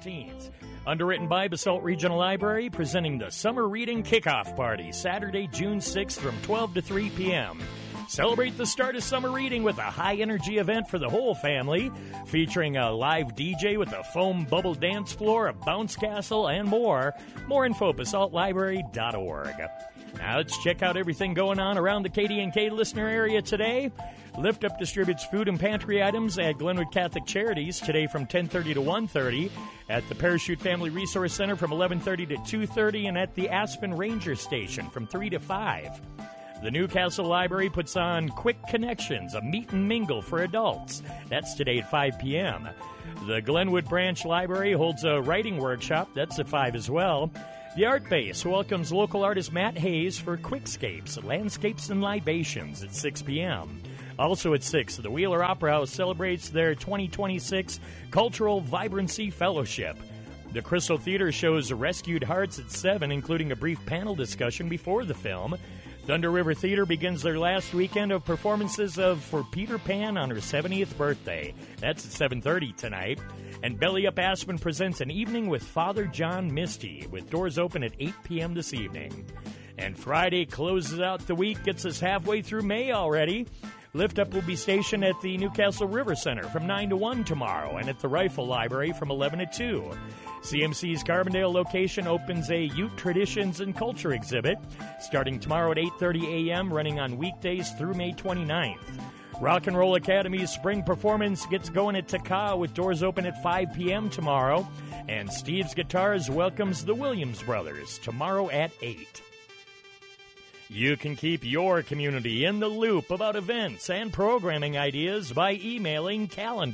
14th. Underwritten by Basalt Regional Library, presenting the Summer Reading Kickoff Party, Saturday, June 6th from 12 to 3 p.m. Celebrate the start of summer reading with a high-energy event for the whole family, featuring a live DJ with a foam bubble dance floor, a bounce castle, and more. More info at basaltlibrary.org. Now let's check out everything going on around the KDNK listener area today. Lift Up distributes food and pantry items at Glenwood Catholic Charities today from 10:30 to 1:30, at the Parachute Family Resource Center from 11:30 to 2:30, and at the Aspen Ranger Station from 3 to 5. The Newcastle Library puts on Quick Connections, a meet and mingle for adults. That's today at 5 p.m. The Glenwood Branch Library holds a writing workshop. That's at 5 as well. The Art Base welcomes local artist Matt Hayes for Quickscapes, Landscapes and Libations at 6 p.m. Also at 6, the Wheeler Opera House celebrates their 2026 Cultural Vibrancy Fellowship. The Crystal Theater shows Rescued Hearts at 7, including a brief panel discussion before the film. Thunder River Theater begins their last weekend of performances For Peter Pan on her 70th birthday. That's at 7:30 tonight. And Belly Up Aspen presents an evening with Father John Misty, with doors open at 8 p.m. this evening. And Friday closes out the week, gets us halfway through May already. Lift Up will be stationed at the Newcastle River Center from 9 to 1 tomorrow, and at the Rifle Library from 11 to 2. CMC's Carbondale location opens a Ute Traditions and Culture exhibit starting tomorrow at 8:30 a.m., running on weekdays through May 29th. Rock and Roll Academy's spring performance gets going at Taka with doors open at 5 p.m. tomorrow, and Steve's Guitars welcomes the Williams Brothers tomorrow at 8. You can keep your community in the loop about events and programming ideas by emailing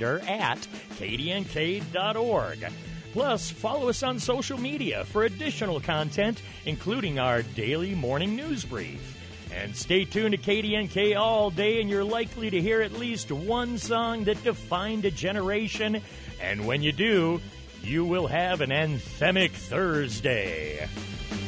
calendar@kdnk.org. Plus, follow us on social media for additional content, including our daily morning news brief. And stay tuned to KDNK all day, and you're likely to hear at least one song that defined a generation. And when you do, you will have an anthemic Thursday.